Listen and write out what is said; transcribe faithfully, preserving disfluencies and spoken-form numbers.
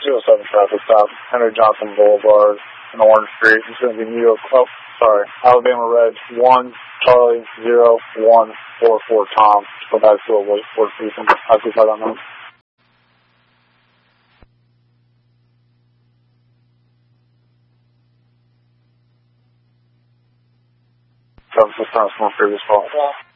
zero seven traffic stop, Henry Johnson Boulevard, in Orange Street. It's going to be New York, oh, sorry, Alabama Red, one, Charlie, zero, one, four, four, Tom. Go back to a wait for season. I'll keep that on them. Seven, six, nine, small previous call.